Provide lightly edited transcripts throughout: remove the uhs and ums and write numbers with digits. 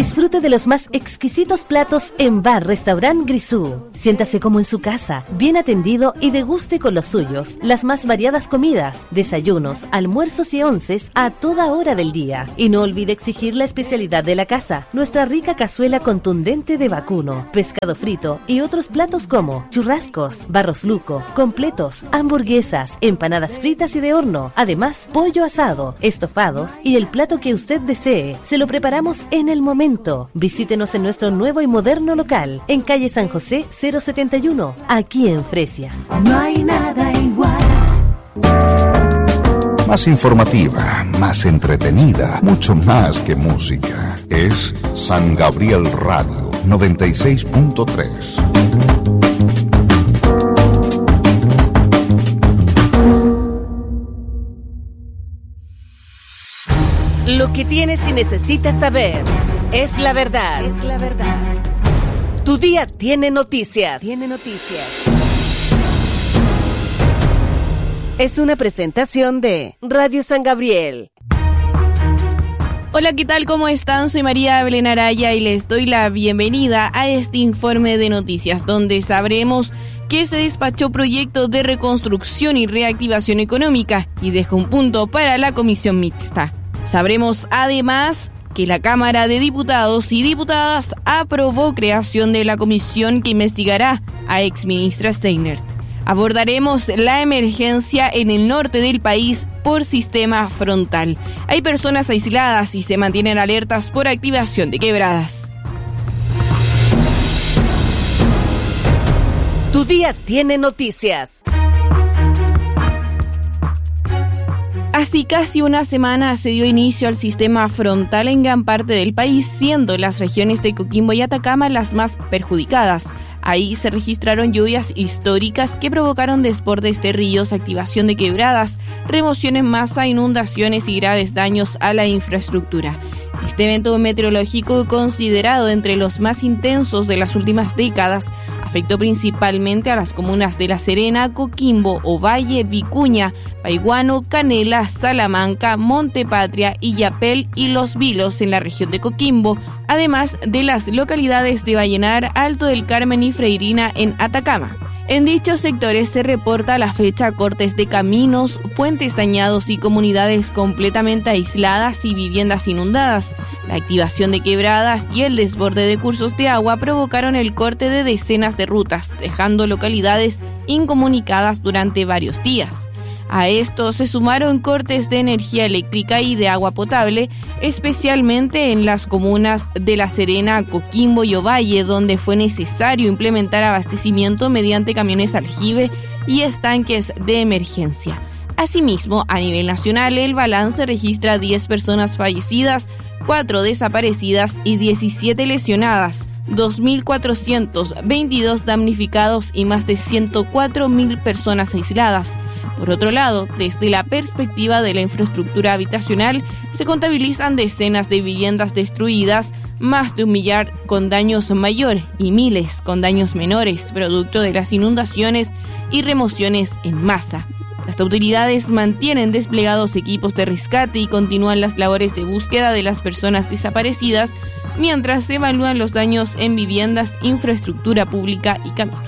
Disfrute de los más exquisitos platos en Bar Restaurant Grisú. Siéntase como en su casa, bien atendido y deguste con los suyos las más variadas comidas, desayunos, almuerzos y onces a toda hora del día. Y no olvide exigir la especialidad de la casa, nuestra rica cazuela contundente de vacuno, pescado frito y otros platos como churrascos, barros luco, completos, hamburguesas, empanadas fritas y de horno, además pollo asado, estofados y el plato que usted desee. Se lo preparamos en el momento. Visítenos en nuestro nuevo y moderno local, en calle San José 071, aquí en Fresia. No hay nada igual. Más informativa, más entretenida, mucho más que música. Es San Gabriel Radio 96.3. Lo que tienes y necesitas saber es la verdad. Es la verdad. Tu día tiene noticias. Tiene noticias. Es una presentación de Radio San Gabriel. Hola, ¿qué tal? ¿Cómo están? Soy María Belén Araya y les doy la bienvenida a este informe de noticias, donde sabremos que se despachó proyecto de reconstrucción y reactivación económica y deja un punto para la comisión mixta. Sabremos además que la Cámara de Diputados y Diputadas aprobó creación de la comisión que investigará a exministra Steinert. Abordaremos la emergencia en el norte del país por sistema frontal. Hay personas aisladas y se mantienen alertas por activación de quebradas. Tu día tiene noticias. Hace casi una semana se dio inicio al sistema frontal en gran parte del país, siendo las regiones de Coquimbo y Atacama las más perjudicadas. Ahí se registraron lluvias históricas que provocaron desbordes de ríos, activación de quebradas, remoción en masa, inundaciones y graves daños a la infraestructura. Este evento meteorológico, considerado entre los más intensos de las últimas décadas, afectó principalmente a las comunas de La Serena, Coquimbo, Ovalle, Vicuña, Paiguano, Canela, Salamanca, Montepatria, Illapel y Los Vilos en la región de Coquimbo, además de las localidades de Vallenar, Alto del Carmen y Freirina en Atacama. En dichos sectores se reporta a la fecha cortes de caminos, puentes dañados y comunidades completamente aisladas y viviendas inundadas. La activación de quebradas y el desborde de cursos de agua provocaron el corte de decenas de rutas, dejando localidades incomunicadas durante varios días. A esto se sumaron cortes de energía eléctrica y de agua potable, especialmente en las comunas de La Serena, Coquimbo y Ovalle, donde fue necesario implementar abastecimiento mediante camiones aljibe y estanques de emergencia. Asimismo, a nivel nacional, el balance registra 10 personas fallecidas, 4 desaparecidas y 17 lesionadas, 2.422 damnificados y más de 104.000 personas aisladas. Por otro lado, desde la perspectiva de la infraestructura habitacional, se contabilizan decenas de viviendas destruidas, más de 1 millar con daños mayores y miles con daños menores, producto de las inundaciones y remociones en masa. Las autoridades mantienen desplegados equipos de rescate y continúan las labores de búsqueda de las personas desaparecidas, mientras se evalúan los daños en viviendas, infraestructura pública y caminos.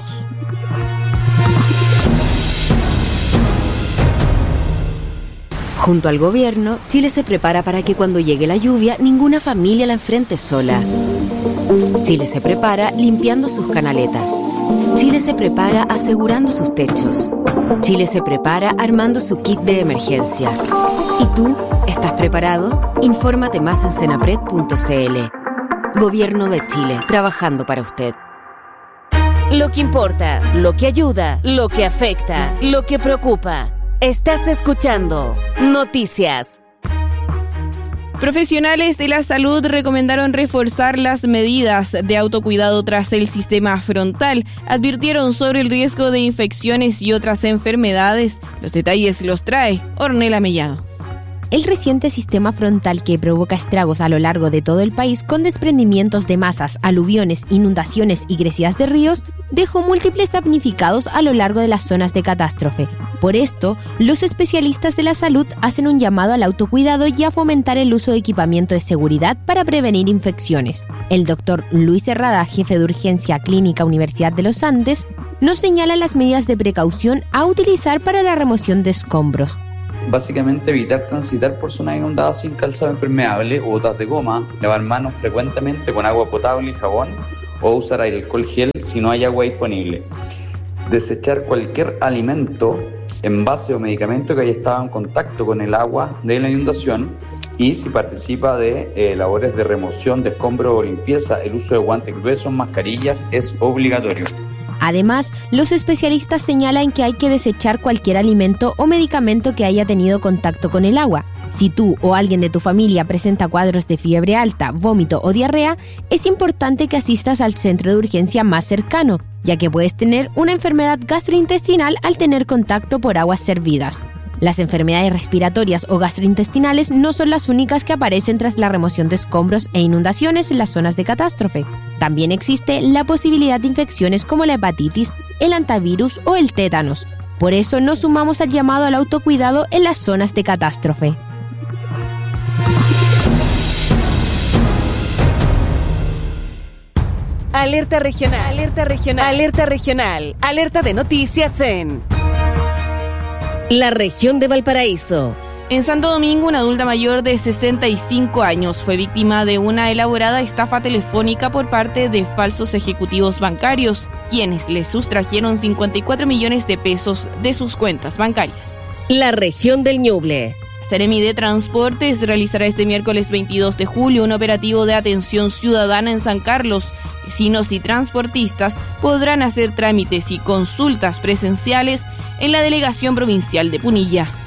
Junto al gobierno, Chile se prepara para que cuando llegue la lluvia, ninguna familia la enfrente sola. Chile se prepara limpiando sus canaletas. Chile se prepara asegurando sus techos. Chile se prepara armando su kit de emergencia. ¿Y tú? ¿Estás preparado? Infórmate más en senapred.cl. Gobierno de Chile, trabajando para usted. Lo que importa, lo que ayuda, lo que afecta, lo que preocupa. Estás escuchando Noticias. Profesionales de la salud recomendaron reforzar las medidas de autocuidado tras el sistema frontal. Advirtieron sobre el riesgo de infecciones y otras enfermedades. Los detalles los trae Ornella Mellado. El reciente sistema frontal que provoca estragos a lo largo de todo el país con desprendimientos de masas, aluviones, inundaciones y crecidas de ríos dejó múltiples damnificados a lo largo de las zonas de catástrofe. Por esto, los especialistas de la salud hacen un llamado al autocuidado y a fomentar el uso de equipamiento de seguridad para prevenir infecciones. El doctor Luis Herrada, jefe de urgencia clínica Universidad de los Andes, nos señala las medidas de precaución a utilizar para la remoción de escombros. Básicamente evitar transitar por zonas inundadas sin calzado impermeable o botas de goma, lavar manos frecuentemente con agua potable y jabón o usar alcohol gel si no hay agua disponible. Desechar cualquier alimento, envase o medicamento que haya estado en contacto con el agua de la inundación y si participa de labores de remoción de escombros o limpieza, el uso de guantes gruesos, mascarillas es obligatorio. Además, los especialistas señalan que hay que desechar cualquier alimento o medicamento que haya tenido contacto con el agua. Si tú o alguien de tu familia presenta cuadros de fiebre alta, vómito o diarrea, es importante que asistas al centro de urgencia más cercano, ya que puedes tener una enfermedad gastrointestinal al tener contacto por aguas servidas. Las enfermedades respiratorias o gastrointestinales no son las únicas que aparecen tras la remoción de escombros e inundaciones en las zonas de catástrofe. También existe la posibilidad de infecciones como la hepatitis, el hantavirus o el tétanos. Por eso nos sumamos al llamado al autocuidado en las zonas de catástrofe. Alerta regional, alerta regional, alerta regional, alerta de noticias en la región de Valparaíso. En Santo Domingo, una adulta mayor de 65 años fue víctima de una elaborada estafa telefónica por parte de falsos ejecutivos bancarios, quienes le sustrajeron 54 millones de pesos de sus cuentas bancarias. La región del Ñuble. Seremi de Transportes realizará este miércoles 22 de julio un operativo de atención ciudadana en San Carlos. Vecinos y transportistas podrán hacer trámites y consultas presenciales en la Delegación Provincial de Punilla.